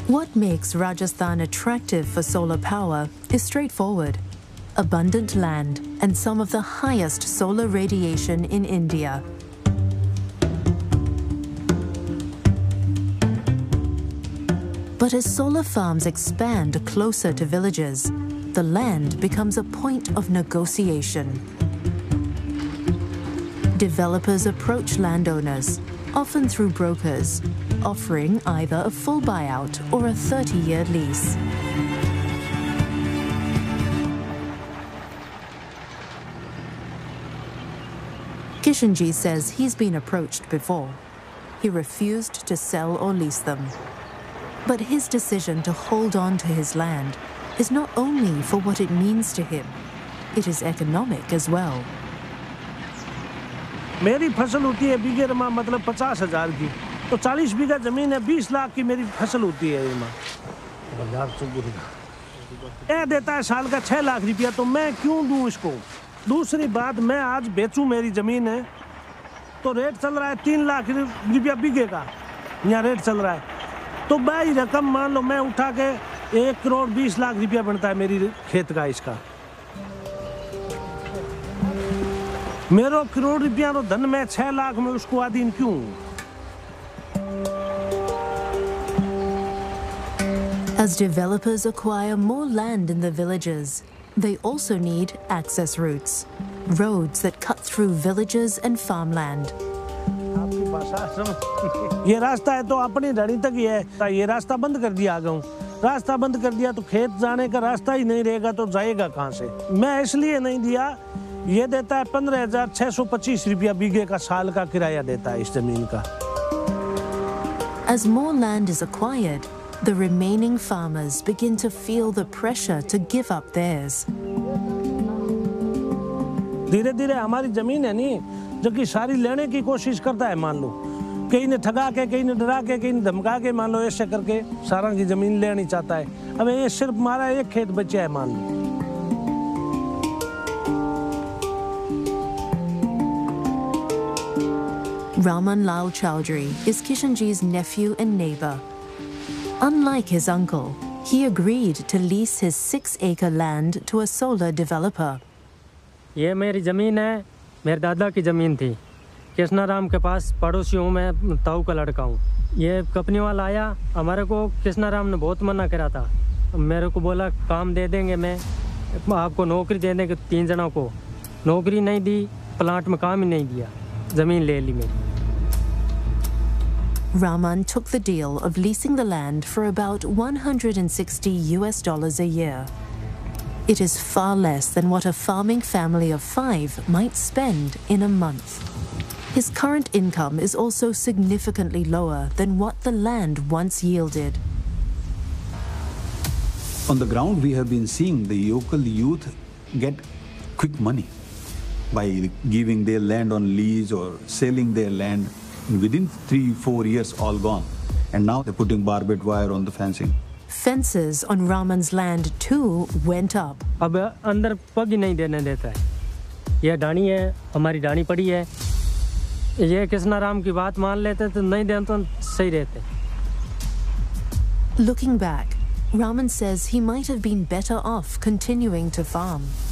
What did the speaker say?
What makes Rajasthan attractive for solar power is straightforward: abundant land and some of the highest solar radiation in India. But as solar farms expand closer to villages, the land becomes a point of negotiation. Developers approach landowners, often through brokers, offering either a full buyout or a 30-year lease. Kishanji says he's been approached before. He refused to sell or lease them. But his decision to hold on to his land is not only for what it means to him, it is economic as well. मेरी फसल होती है बीघे रमा मतलब 50,000 की, तो 40 बीघा जमीन है, 20 लाख की मेरी फसल होती है ये देता है साल का 6 लाख रुपया, तो मैं क्यों दूं इसको। दूसरी बात, मैं आज बेचूं मेरी जमीन है तो रेट चल रहा है 3 लाख रुपया बीघे का, यहाँ रेट चल रहा है, तो भाई रकम मान लो मैं उठा के 1 करोड़ 20 लाख रुपया बनता है मेरी खेत का। इसका मेरा करोड़ रुपया तो धन में 6 लाख में उसको अधीन क्यों। As developers acquire more land in the villages, they also need access routes, roads that cut through villages and farmland. ये रास्ता है तो अपनी धड़ी तक ही है, ये रास्ता बंद कर दिया आगे हूँ, रास्ता बंद कर दिया तो खेत जाने का रास्ता ही नहीं रहेगा, तो जाएगा कहाँ से। मैं इसलिए नहीं दिया, ये देता है 15,625 रुपया बीघे का साल का किराया देता है इस जमीन का। As more land is acquired, the remaining farmers begin to feel the pressure to give up theirs. धीरे धीरे हमारी जमीन है नी, जो कि सारी लेने की कोशिश करता है, मान लो कहीं ने ठगा के, कहीं ने डरा के, कहीं ने धमका के, मान लो ऐसे करके सारा की जमीन लेनी चाहता है। अब ये सिर्फ हमारा एक खेत बचा है, मान लो। Raman Lal Chowdhury is Kishanji's nephew and neighbor. Unlike his uncle, he agreed to lease his 6-acre land to a solar developer. ये मेरी ज़मीन है, मेरे दादा की ज़मीन थी। कृष्णाराम के पास पड़ोसी हूँ मैं, ताऊ का लड़का हूँ। ये कंपनी वाला आया, हमारे को कृष्णाराम ने बहुत मना करा था। मेरे को बोला काम दे देंगे, मैं आपको नौकरी दे देंगे 3 जनों को। नौकरी नहीं दी, प्लांट में काम ही नहीं दिया, ज़मीन ले ली मेरी। Raman took the deal of leasing the land for about $160 a year. It is far less than what a farming family of 5 might spend in a month. His current income is also significantly lower than what the land once yielded. On the ground, we have been seeing the local youth get quick money by giving their land on lease or selling their land. Within 3-4 years, all gone. And now they're putting barbed wire on the fencing. Fences on Raman's land too went up. अब अंदर पग ही नहीं देने देता है। यह डाणी है, हमारी डाणी पड़ी है। ये कृष्णाराम की बात मान लेते तो नहीं देते तो सही रहते। Looking back, Raman says he might have been better off continuing to farm.